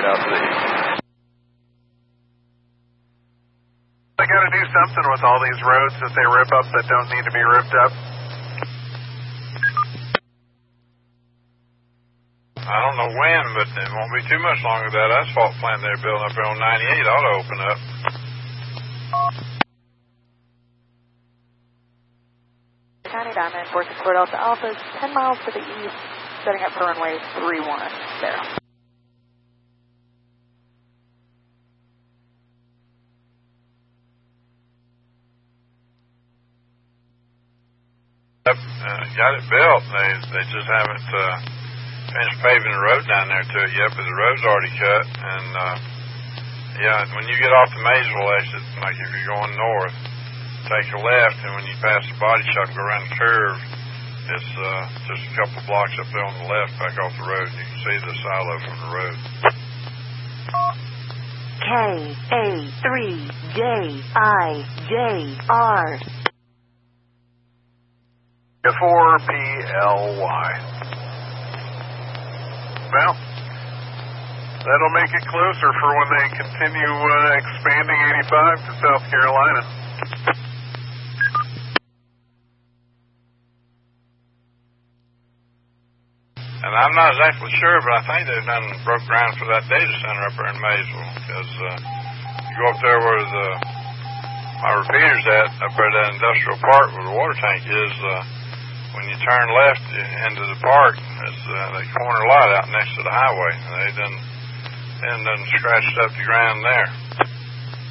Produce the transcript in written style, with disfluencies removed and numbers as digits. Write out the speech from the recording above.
straight out to the east. They got to do something with all these roads that they rip up that don't need to be ripped up. I don't know when, but it won't be too much longer. That asphalt plant they're building up there on 98 ought to open up. County Diamond, 464 Delta Alpha, 10 miles to the east, setting up for runway 31 there. Got it built. They just haven't finished paving the road down there to it yet, but the road's already cut. And yeah, when you get off the Maysville exit, like if you're going north, take a left, and when you pass the body shop, go around the curve, it's just a couple of blocks up there on the left, back off the road, and you can see the silo from the road. KA3JIJR 4PLY. Well, that'll make it closer for when they continue expanding 85 to South Carolina. And I'm not exactly sure, but I think they've done broke ground for that data center up there in Maysville, because you go up there where my repeater's at, up there at that industrial park where the water tank is, when you turn left into the park, it's that corner lot out next to the highway. They done scratched up the ground there.